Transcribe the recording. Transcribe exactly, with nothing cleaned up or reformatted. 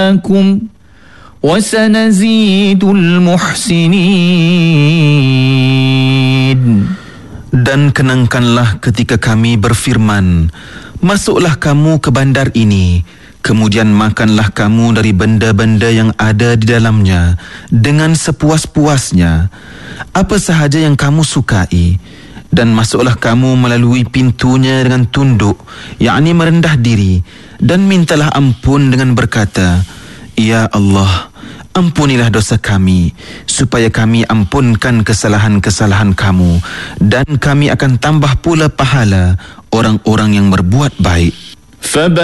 وسنزيد المحسنين. Dan kenangkanlah ketika kami berfirman, masuklah kamu ke bandar ini, kemudian makanlah kamu dari benda-benda yang ada di dalamnya dengan sepuas-puasnya, apa sahaja yang kamu sukai, dan masuklah kamu melalui pintunya dengan tunduk, yakni merendah diri, dan mintalah ampun dengan berkata, Ya Allah, ampunilah dosa kami, supaya kami ampunkan kesalahan-kesalahan kamu, dan kami akan tambah pula pahala orang-orang yang berbuat baik.